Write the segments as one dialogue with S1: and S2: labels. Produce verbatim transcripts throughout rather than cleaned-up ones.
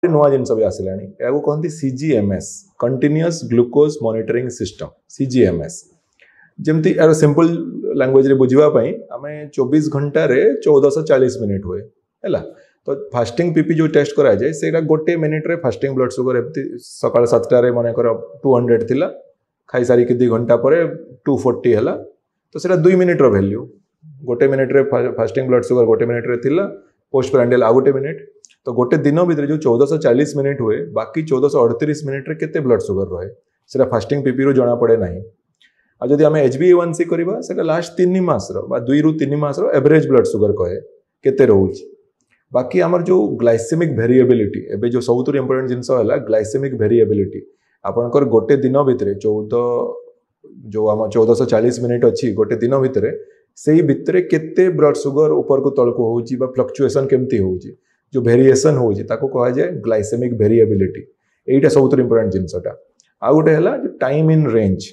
S1: नुआ जिनस भी आसिलानी या कहते सीजीएमएस कंटिन्यूअस ग्लूकोज मॉनिटरिंग सिस्टम सीजीएमएस जमती यार सिंपल लैंग्वेज रे बुझापी आम चौबीस घंटा रे चौदह सौ चालीस मिनिट हुए है तो फास्टिंग पीपी जो टेस्ट कराए से गोटे मिनिट रे फास्टिंग ब्लड सुगर एमती सकाल सातटार मनकर टू हंड्रेड थी खाई सारिक दु घंटा पर टू फोर्टी है तो सेटा दुई मिनिट वैल्यू गोटे मिनिट रे फास्टिंग ब्लड सुगर गोटे मिनिट रे थिला पोस्ट प्रांडियल आ गोटे मिनिट तो गोटे दिन भितर जो चौदह सौ चालीस मिनिट हुए बाकी चौदह सौ अड़तीस मिनिट रे केते ब्लड सुगर रहे से फास्टिंग पीपी रू जना पड़े ना आ जदि आम एच बी ए वन सी करवा से लास्ट तीन मास दुई रु तीन मास एवरेज ब्लड सुगर कहे केते रोचे बाकी आमर जो ग्लाइसेमिक वेरिएबिलिटी एबे जो सबुठ इंपोर्टेंट जिनस है ग्लाइसेमिक वेरिएबिलिटी आपणकर गोटे दिन भितर चौदह जो आम चौदह सौ चालीस मिनिट अच्छी गोटे दिन भितर से भितर केते ब्लड सुगर ऊपर को तल को होची बा फ्लक्चुएसन केमती होची जो वेरिएशन होची ताको कहा जाए ग्लाइसेमिक वेरिएबिलिटी एटा सबुठ इंपोर्टेंट जिनसटा आ गोटे है जो टाइम इन रेंज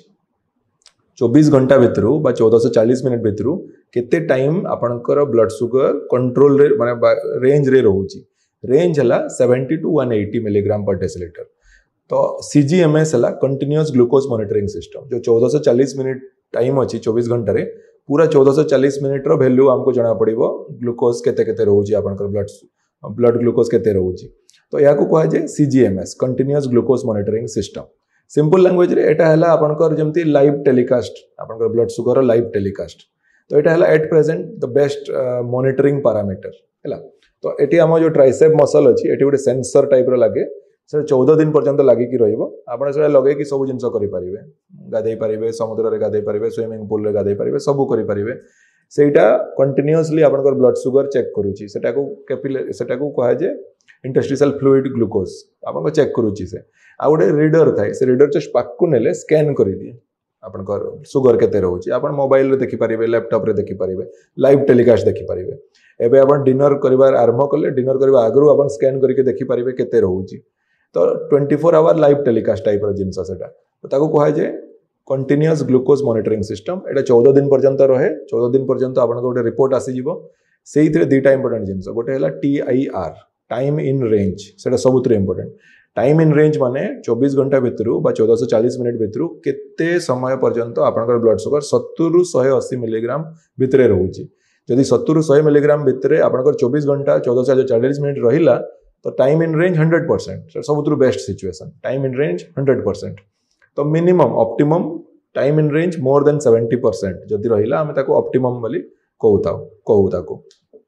S1: चौबीस घंटा भितर बा चौदह सौ चालीस मिनिट भितर केते टाइम आपणकर ब्लड सुगर कंट्रोल रे माने रेंज रे रोची रेंज है seventy two one eighty milligram पर डेसीलिटर तो सीजीएमएस है कंटिन्यूअस ग्लूकोज मॉनिटरिंग सिस्टम जो चौदह सौ चालीस मिनिट टाइम अच्छी चौबीस घंटा रे पूरा चौदह सौ चालीस मिनिट रो वैल्यू आमको जना पड़ो ग्लूकोज केते केते रोची आपणकर ब्लड ब्लड ग्लूकोज केते रोची तो या कहा जाए सीजीएमएस continuous glucose monitoring system simple language रे एटा है आपणकर जमती लाइव टेलीकास्ट आपणकर ब्लड सुगर लाइव टेलीकास्ट तो एटा है at present the best monitoring parameter है तो ये आम जो ट्राइसेप मसल अच्छी ये गोटे सेंसर टाइप लगे से चौदह दिन पर्यंत लगिकी रहा से लगे सब जिन करें गाधे पारे समुद्र में गाधे पारे स्विमिंग पूल में गाधे पारे सब करें सेटा कंटिन्यूअसली आपनकर ब्लड सुगर चेक करुच्ची सेटा को कैपिलरी सेटा को कहा जाए इंटरस्टिशियल फ्लूइड ग्लूकोज आपन चेक करुच्ची से आ गोटे रीडर थाए से रीडर जस्ट पाक नेले स्कैन कर दिए आपनकर सुगर केते रहउची आपन मोबाइल रे देखि पारिबे लैपटॉप रे देखि पारिबे लाइव टेलीकास्ट देखि पारिबे एबे आपन डिनर करिवार आरंभ कले डिनर करबा आगरु आपन स्कैन करके देखि पारिबे केते रहउची तो twenty four hour live telecast type रो जिनसा सेटा तो ताको कहा जाए कंटिन्यूअस ग्लूकोज मॉनिटरिंग सिस्टम एटा चौदह दिन पर्यंत रहे चौदह दिन पर्यंत आपन गोटे रिपोर्ट आसीजिवो सेही थरे दुईटा इंपोर्टेंट जिनस गोटे हला T I R time in range सेटा सबुतरे इंपोर्टेंट टाइम इन रेंज माने चौबीस घंटा भितर बा चौदह सौ चालीस मिनिट भितर केते समय पर्यंत आपनकर ब्लड सुगर सत्तर रु एक सौ अस्सी मिलीग्राम भितरे रहउची जदि सत्तर रु सौ मिलीग्राम भितरे आपनकर चौबीस घंटा चौदह सौ चालीस मिनिट रहिला तो time in range hundred percent सबुठ best situation time in range hundred percent तो minimum optimum time in range more than seventy percent जदि रहिला आमे ताको ऑप्टिमम बोली कहूता कहू ताको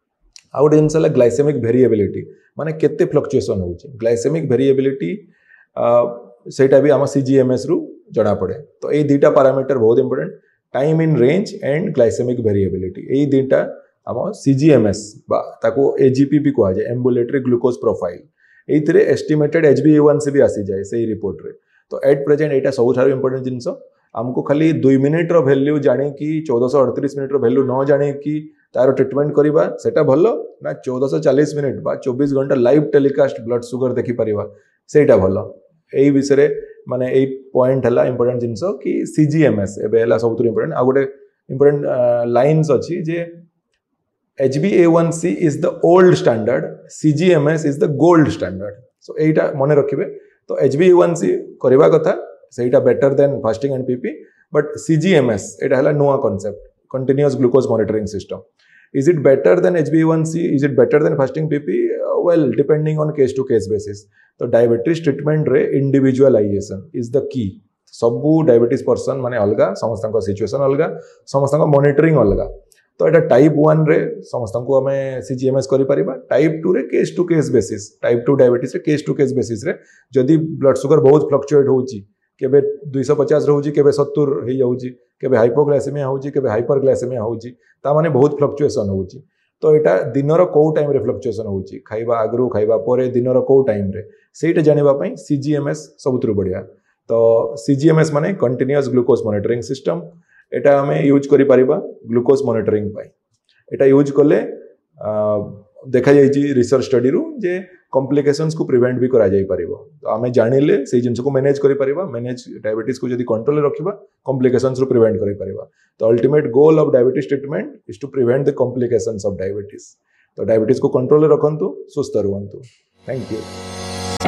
S1: आ गोटे जिनस ग्लाइसेमिक वेरिएबिलिटी माने केते फ्लक्चुएसन होउची ग्लाइसेमिक वेरिएबिलिटी सेटा भी आम सीजीएमएस रु जना पड़े तो ये दुईटा पैरामीटर बहुत important time in range and glycaemic variability ये दुईटा आम सीजीएमएस बा ताको एजीपी भी कहा जाए एम्बुलेटरी ग्लूकोज प्रोफाइल ये एस्टिमेटेड एच बी ए वन से भी आसी जाए से रिपोर्ट रे तो एट प्रेजेंट यहाँ सब इंपोर्टेंट जिनस आमको खाली दुई मिनिट रो वैल्यू जाने कि चौदह सौ अड़तीस मिनिट रो वैल्यू न जाने कि तार ट्रिटमेंट करवा सेटा भल ना चौदह सौ चालीस मिनिट बा चौबीस घंटा लाइव टेलीकास्ट ब्लड सुगर देखि परिवा सेटा भल यही विषय माने एई पॉइंट हला इंपोर्टेंट जिनस कि सीजीएमएस एबे हला सबुठ इंपोर्टेंट आ गोटे इंपोर्टेंट लाइन्स अछि जे H B A one C is the old standard सीजीएमएस is the gold standard so एटा मने रखिबे तो एच बी ए वन सी करवा कथा सेटा better than fasting and PP but सीजीएमएस एटा हला नुआ concept continuous glucose monitoring system is it better than H b A one C is it better than fasting P P uh, well depending on case to case basis तो diabetes treatment रे individualisation is the key सबू diabetes person माने अलगा समस्त situation अलगा समस्त monitoring अलगा तो एटा टाइप वन रे समस्त को आम सीजीएमएस करि परिबा टाइप टू रे case to case basis type two diabetes रे केस टू केस बेसिस रे जदि ब्लड सुगर बहुत फ्लक्चुएट होउची केबे दो सौ पचास रहउची केबे सत्तर हे जाउची केबे हाइपोग्लाइसेमिया होउची केबे हाइपरग्लाइसेमिया होउची ता माने बहुत फ्लक्चुएशन होउची तो एटा दिनर को टाइम रे फ्लक्चुएशन होउची खाइबा आगरु खाइबा परे दिनर को टाइम रे सेटा जानिबा पई सीजीएमएस सबुतरु बढ़िया तो सीजीएमएस माने कंटिन्यूअस ग्लूकोज मॉनिटरिंग सिस्टम एटा हमें यूज करि परिबा ग्लूकोज मॉनिटरिंग पई एटा यूज करले देखा जाइए रिसर्च स्टडी रू जे कॉम्प्लिकेशंस को प्रिवेंट भी करा जाई परिबो तो आमे जानिले से जिंस को मैनेज करि परिबा मैनेज डायबिटीज को जदी कंट्रोल रे रखिबा कॉम्प्लिकेशंस रू प्रिवेंट करि परिबा तो ultimate goal of diabetes treatment is to prevent the complications of diabetes तो डायबिटीज को कंट्रोल रे रखंतु सुस्थ रहंतु थैंक यू।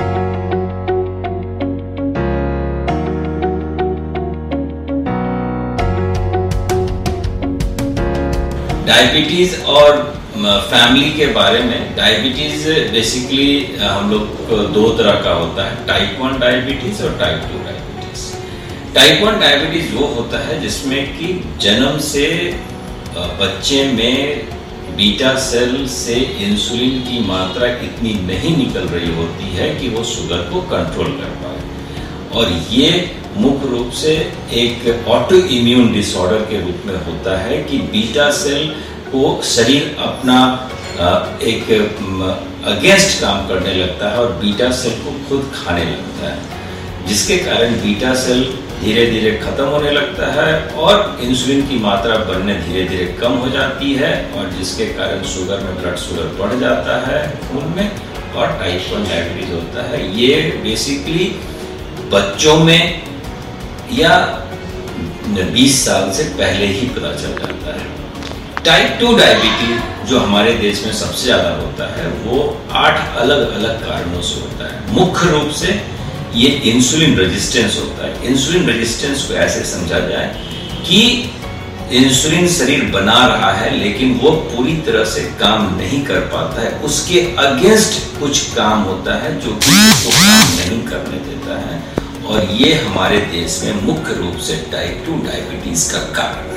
S2: डायबिटीज़ और फैमिली के बारे में, डायबिटीज़ बेसिकली हम लोग को दो तरह का होता है, टाइप वन डायबिटीज़ और type two diabetes. Type one diabetes वो होता है जिसमें कि जन्म से बच्चे में बीटा सेल से इंसुलिन की मात्रा इतनी नहीं निकल रही होती है कि वो शुगर को कंट्रोल कर पाए, और ये मुख्य रूप से एक ऑटो इम्यून डिसऑर्डर के रूप में होता है कि बीटा सेल को शरीर अपना एक अगेंस्ट काम करने लगता है और बीटा सेल को खुद खाने लगता है, जिसके कारण बीटा सेल धीरे धीरे खत्म होने लगता है और इंसुलिन की मात्रा बनने धीरे धीरे कम हो जाती है, और जिसके कारण शुगर में ब्लड शुगर बढ़ जाता है खून में, और टाइप वन डायबिटीज होता है। ये बेसिकली बच्चों में या बीस साल से पहले ही पता चल जाता है। टाइप टू डायबिटीज जो हमारे देश में सबसे ज़्यादा होता है वो आठ अलग अलग कारणों से होता है। मुख्य रूप से ये इंसुलिन रेजिस्टेंस होता है। इंसुलिन रेजिस्टेंस को ऐसे समझा जाए कि इंसुलिन शरीर बना रहा है लेकिन वो पूरी तरह से काम नहीं कर पाता है, उसके अगेंस्ट कुछ काम होता है जो कि उसको काम नहीं करने देता है, और ये हमारे देश में मुख्य रूप से टाइप टू डायबिटीज का कारण है।